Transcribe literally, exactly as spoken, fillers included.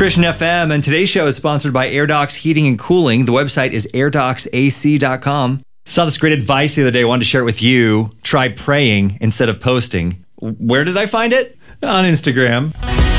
Christian F M, and today's show is sponsored by AirDocs Heating and Cooling. The website is air docs a c dot com. Saw this great advice the other day. I wanted to share it with you. Try praying instead of posting. Where did I find it? On Instagram.